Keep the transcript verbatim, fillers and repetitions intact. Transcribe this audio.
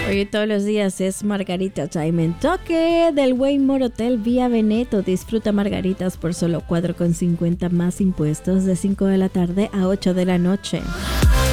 Hoy todos los días es Margarita Time en Toque del Waymore Hotel vía Veneto. Disfruta margaritas por solo cuatro con cincuenta más impuestos de cinco de la tarde a ocho de la noche.